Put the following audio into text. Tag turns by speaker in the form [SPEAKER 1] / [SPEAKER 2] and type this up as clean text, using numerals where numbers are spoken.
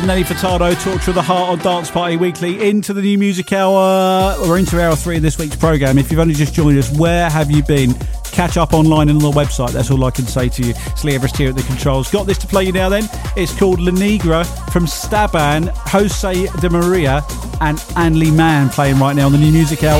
[SPEAKER 1] Nelly Furtado, Torture of the Heart on Dance Party Weekly. Into the new music hour. We're into hour 3 of this week's programme. If you've only just joined us, where have you been? Catch up online and on the website. That's all I can say to you. It's Lee Everest here at the controls. Got this to play you now then. It's called La Negra from Staban, Jose de Maria and Anli Mann playing right now on the new music hour.